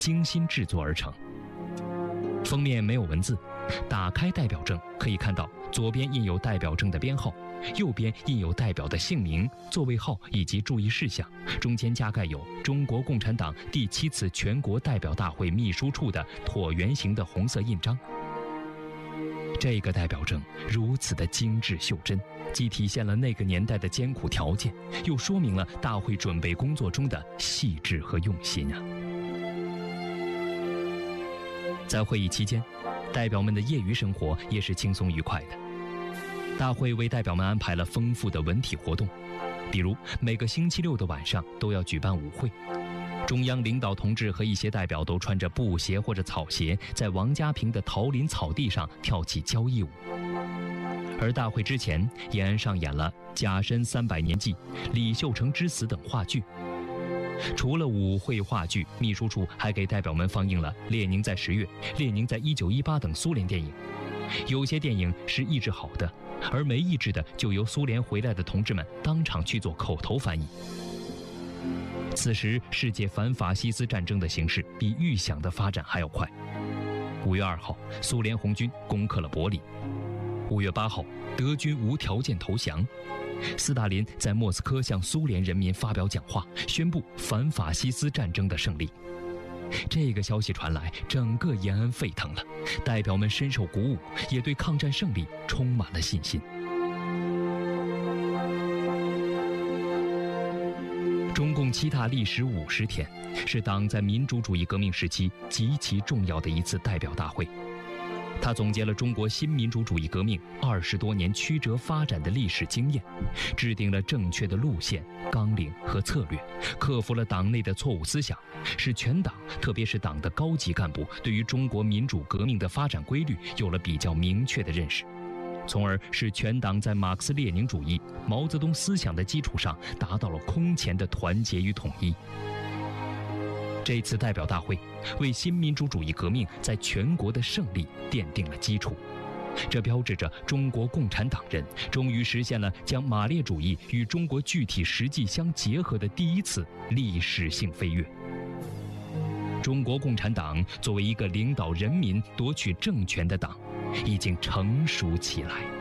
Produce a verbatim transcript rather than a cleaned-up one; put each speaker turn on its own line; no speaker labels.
精心制作而成。封面没有文字，打开代表证可以看到左边印有代表证的编号，右边印有代表的姓名、座位号以及注意事项，中间加盖有中国共产党第七次全国代表大会秘书处的椭圆形的红色印章。这个代表证如此的精致袖珍，既体现了那个年代的艰苦条件，又说明了大会准备工作中的细致和用心啊。在会议期间，代表们的业余生活也是轻松愉快的。大会为代表们安排了丰富的文体活动，比如每个星期六的晚上都要举办舞会，中央领导同志和一些代表都穿着布鞋或者草鞋，在王家坪的桃林草地上跳起交谊舞。而大会之前，延安上演了《甲申三百年祭》《李秀成之死》等话剧。除了舞会话剧，秘书处还给代表们放映了《列宁在十月》《列宁在一九一八》等苏联电影。有些电影是译制好的，而没译制的就由苏联回来的同志们当场去做口头翻译。此时，世界反法西斯战争的形势比预想的发展还要快。五月二号，苏联红军攻克了柏林。五月八号，德军无条件投降。斯大林在莫斯科向苏联人民发表讲话，宣布反法西斯战争的胜利。这个消息传来，整个延安沸腾了，代表们深受鼓舞，也对抗战胜利充满了信心。中共七大历时五十天，是党在民主主义革命时期极其重要的一次代表大会。它总结了中国新民主主义革命二十多年曲折发展的历史经验，制定了正确的路线、纲领和策略，克服了党内的错误思想，使全党，特别是党的高级干部，对于中国民主革命的发展规律有了比较明确的认识，从而使全党在马克思列宁主义、毛泽东思想的基础上，达到了空前的团结与统一。这次代表大会为新民主主义革命在全国的胜利奠定了基础，这标志着中国共产党人终于实现了将马列主义与中国具体实际相结合的第一次历史性飞跃。中国共产党作为一个领导人民夺取政权的党，已经成熟起来。